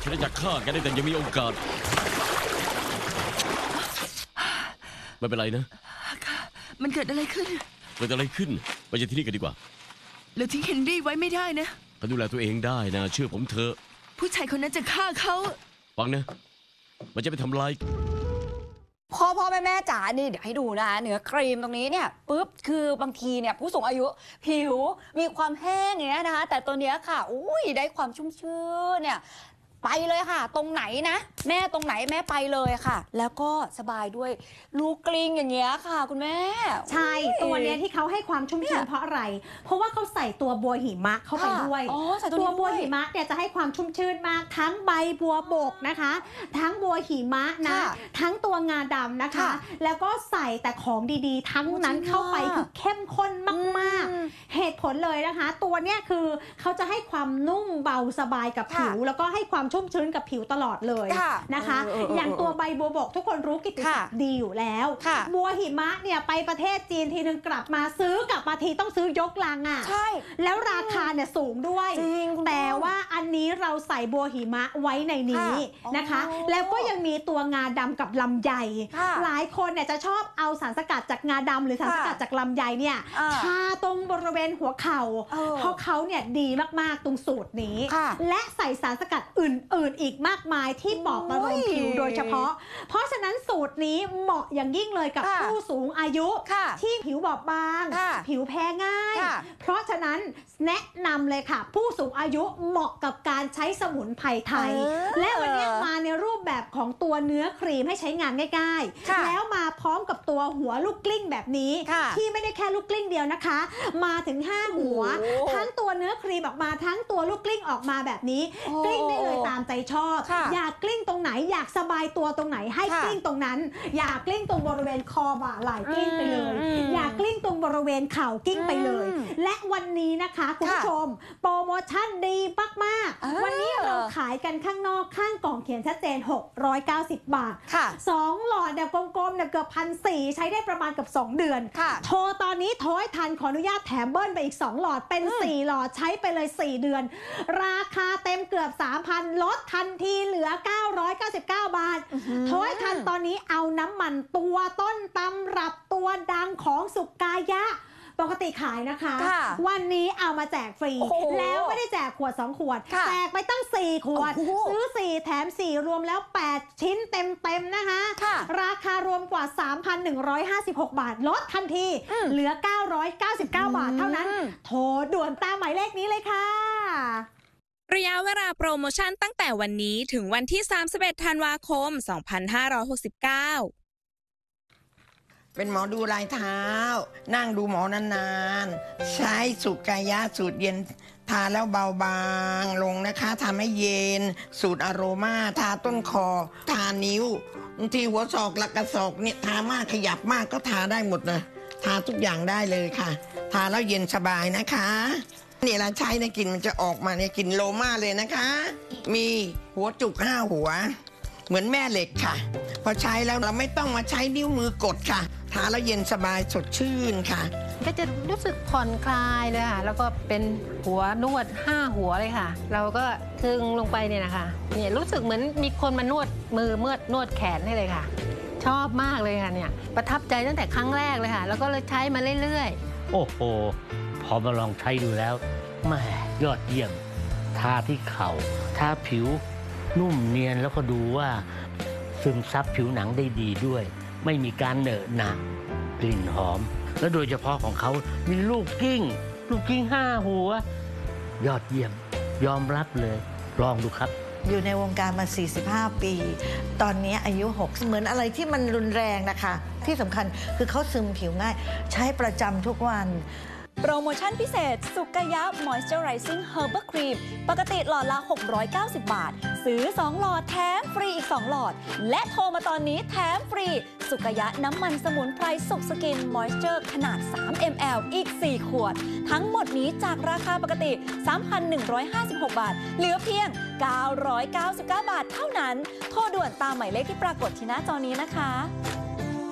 ฉันจะฆ่าแกได้แต่ยังมีโอกาสไม่เป็นไรนะมันเกิดอะไรขึ้นไปจากที่นี่กันดีกว่าเราทิ้งเฮนรี่ไว้ไม่ได้นะเขาดูแลตัวเองได้นะเชื่อผมเถอะผู้ชายคนนั้นจะฆ่าเขาฟังนะมันจะไปทำลายพ่อแม่จ๋านี่เดี๋ยวให้ดูนะเนื้อครีมตรงนี้เนี่ยปุ๊บคือบางทีเนี่ยผู้สูงอายุผิวมีความแห้งอย่างเงี้ยนะคะแต่ตัวเนี้ยค่ะอุ้ยได้ความชุ่มชื้นเนี่ยไปเลยค่ะตรงไหนนะแม่ตรงไหนแม่ไปเลยค่ะแล้วก็สบายด้วยลูกกลิ้งอย่างเงี้ยค่ะคุณแม่ใช่ตัวเนี้ยที่เขาให้ความชุ่มชื้นเพราะอะไรเพราะว่าเขาใส่ตัวบัวหิมะเข้าไปด้วยตัวบัวหิมะเนี่ยจะให้ความชุ่มชื้นมากทั้งใบบัวบกนะคะทั้งบัวหิมะนะทั้งตัวงาดำนะคะแล้วก็ใส่แต่ของดีๆทั้งนั้นเข้าไปคือเข้มข้นมากๆเหตุผลเลยนะคะตัวเนี้ยคือเขาจะให้ความนุ่มเบาสบายกับผิวแล้วก็ให้ความชุ่มชื้นกับผิวตลอดเลยนะคะอย่างตัวใบบัวบกทุกคนรู้กิตติศัพท์ดีอยู่แล้วบัวหิมะเนี่ยไปประเทศจีนทีนึงกลับมาทีต้องซื้อยกลังอ่ะแล้วราคาเนี่ยสูงด้วยแต่ว่าอันนี้เราใส่บัวหิมะไว้ในนี้นะคะแล้วก็ยังมีตัวงาดำกับลำไยหลายคนเนี่ยจะชอบเอาสารสกัดจากงาดำหรือสารสกัดจากลำไยเนี่ยทาตรงบริเวณหัวเข่าเพราะเขาเนี่ยดีมากๆตรงสูตรนี้และใส่สารสกัดอื่นอีกมากมายที่ปลอบประโลมผิวโดยเฉพาะเพราะฉะนั้นสูตรนี้เหมาะอย่างยิ่งเลยกับผู้สูงอายุที่ผิวบอบบางผิวแพ้ง่ายเพราะฉะนั้นแนะนำเลยค่ะผู้สูงอายุเหมาะกับการใช้สมุนไพรไทยและวันนี้มาในรูปแบบของตัวเนื้อครีมให้ใช้งานง่ายๆแล้วมาพร้อมกับตัวหัวลูกกลิ้งแบบนี้ที่ไม่ได้แค่ลูกกลิ้งเดียวนะคะมาถึง5หัวทั้งตัวเนื้อครีมออกมาทั้งตัวลูกกลิ้งออกมาแบบนี้กลิ้งได้เลยตามใจชอบอยากกลิ้งตรงไหนอยากสบายตัวตรงไหนให้กลิ้งตรงนั้นอยากกลิ้งตรงบริเวณคอบ่าไหล่กลิ้งไปเลยอยากกลิ้งตรงบริเวณเข่ากลิ้งไปเลยและวันนี้นะคะคุณผู้ชมโปรโมชั่นดีมากๆวันนี้เราขายกันข้างนอกข้างกล่องเขียนชัดเจน690 บาท2หลอดแบบกลมๆเนี่ยเกือบ1,400ใช้ได้ประมาณกับ2เดือนโทรตอนนี้โทรให้ทันขออนุญาตแถมเบิ้ลไปอีก2หลอดเป็น4หลอดใช้ไปเลย4เดือนราคาเต็มเกือบ 3,000 ลดทันทีเหลือ999 บาทโทรให้ทันตอนนี้เอาน้ำมันตัวต้นตำรับตัวดังของสุกายะปกติขายนะคะวันนี้เอามาแจกฟรีแล้วไม่ได้แจกขวด2ขวดแจกไปตั้ง4ขวดซื้อ4แถม4รวมแล้ว8ชิ้นเต็มนะคะราคารวมกว่า 3,156 บาทลดทันทีเหลือ999 บาทเท่านั้นโทรด่วนตามหมายเลขนี้เลยค่ะระยะเวลาโปรโมชั่นตั้งแต่วันนี้ถึงวันที่31 ธันวาคม 2569 เป็นหมอดูลายเท้านั่งดูหมอนานๆใช้สูตรกายะสูตรเย็นทาแล้วเบาบางลงนะคะทำให้เย็นสูตรอโรมาทาต้นคอทานิ้วบางทีหัวศอกหลักกระศอกเนี่ยทามากขยับมากก็ทาได้หมดเลยทาทุกอย่างได้เลยค่ะทาแล้วเย็นสบายนะคะนี่เราใช้ในกลิ่นมันจะออกมาเนี่ยกลิ่นโลมาเลยนะคะมีหัวจุก5หัวเหมือนแม่เหล็กค่ะพอใช้แล้วเราไม่ต้องมาใช้นิ้วมือกดค่ะทาแล้วเย็นสบายสดชื่นค่ะก็จะรู้สึกผ่อนคลายเลยค่ะแล้วก็เป็นหัวนวด5หัวเลยค่ะเราก็ทึงลงไปเนี่ยนะคะเนี่ยรู้สึกเหมือนมีคนมานวดมือนวดแขนให้เลยค่ะชอบมากเลยค่ะเนี่ยประทับใจตั้งแต่ครั้งแรกเลยค่ะแล้วก็เลยใช้มาเรื่อยๆโอ้โหพอมาลองใช้ดูแล้วแม่ยอดเยี่ยมทาที่เข่าทาผิวนุ่มเนียนแล้วก็ดูว่าซึมซับผิวหนังได้ดีด้วยไม่มีการเหนอะหนะกลิ่นหอมและโดยเฉพาะของเขามีลูกกิ้ง5หัวยอดเยี่ยมยอมรับเลยลองดูครับอยู่ในวงการมา45 ปีตอนนี้อายุ6เหมือนอะไรที่มันรุนแรงนะคะที่สำคัญคือเขาซึมผิวง่ายใช้ประจำทุกวันโปรโมชั่นพิเศษสุกายะ Moisturizing Herbal Cream ปกติหลอดละ690 บาทซื้อ2หลอดแถมฟรีอีก2หลอดและโทรมาตอนนี้แถมฟรีสุกายะน้ำมันสมุนไพรสุกสกิน Moisture ขนาด3 ml อีก4ขวดทั้งหมดนี้จากราคาปกติ 3,156 บาทเหลือเพียง999 บาทเท่านั้นโทรด่วนตามหมายเลขที่ปรากฏที่หน้าจอนี้นะคะ